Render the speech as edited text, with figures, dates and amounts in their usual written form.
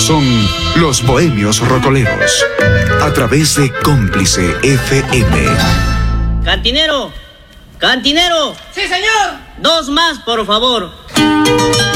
son los Bohemios Rocoleros, a través de Cómplice FM. ¡Cantinero! ¡Cantinero! ¡Sí, señor! 2 más, por favor.